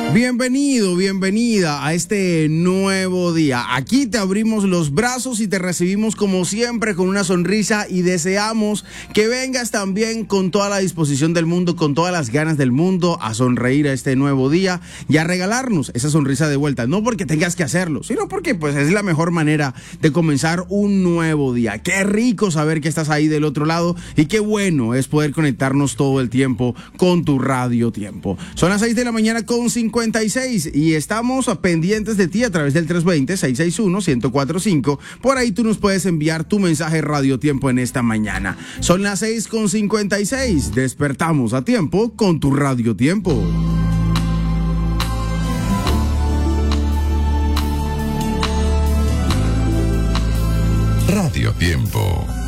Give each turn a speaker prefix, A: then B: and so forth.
A: Bienvenido, bienvenida a este nuevo día. Aquí te abrimos los brazos y te recibimos como siempre con una sonrisa y deseamos que vengas también con toda la disposición del mundo, con todas las ganas del mundo a sonreír a este nuevo día y a regalarnos esa sonrisa de vuelta. No porque tengas que hacerlo, sino porque pues es la mejor manera de comenzar un nuevo día. Qué rico saber que estás ahí del otro lado y qué bueno es poder conectarnos todo el tiempo con tu Radio Tiempo. Son las 6 de la mañana con 56 y estamos pendientes de ti a través del 320-661-1045. Por ahí tú nos puedes enviar tu mensaje Radio Tiempo en esta mañana. Son las 6:56. Despertamos a tiempo con tu Radio Tiempo.
B: Radio Tiempo.